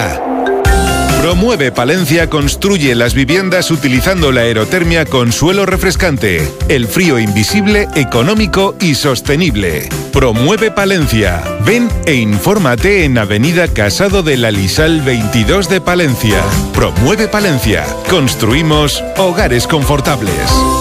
ya. Promueve Palencia construye las viviendas utilizando la aerotermia con suelo refrescante, el frío invisible, económico y sostenible. Promueve Palencia. Ven e infórmate en Avenida Casado de la Lisal 22 de Palencia. Promueve Palencia. Construimos hogares confortables.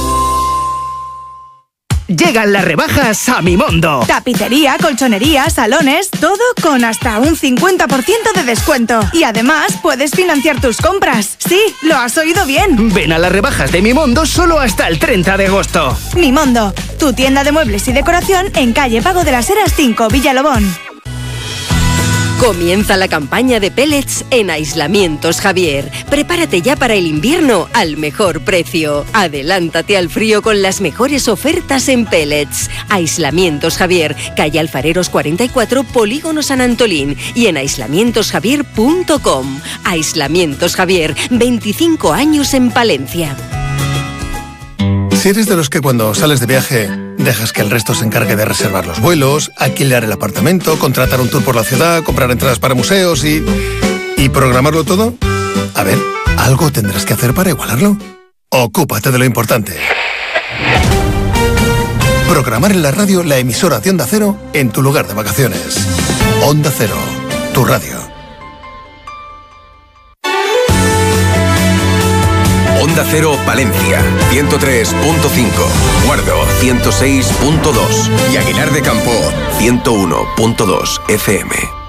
Llegan las rebajas a Mimondo. Tapicería, colchonería, salones, todo con hasta un 50% de descuento. Y además puedes financiar tus compras. Sí, lo has oído bien. Ven a las rebajas de Mimondo solo hasta el 30 de agosto. Mimondo, tu tienda de muebles y decoración en calle Pago de las Heras 5, Villalobón. Comienza la campaña de pellets en Aislamientos Javier. Prepárate ya para el invierno al mejor precio. Adelántate al frío con las mejores ofertas en pellets. Aislamientos Javier, calle Alfareros 44, Polígono San Antolín y en aislamientosjavier.com. Aislamientos Javier, 25 años en Palencia. Si eres de los que cuando sales de viaje dejas que el resto se encargue de reservar los vuelos, alquilar el apartamento, contratar un tour por la ciudad, comprar entradas para museos y programarlo todo, a ver, algo tendrás que hacer para igualarlo. Ocúpate de lo importante. Programar en la radio la emisora de Onda Cero en tu lugar de vacaciones. Onda Cero, tu radio. Onda Cero Palencia, 103.5, Guardo, 106.2 y Aguilar de Campo, 101.2 FM.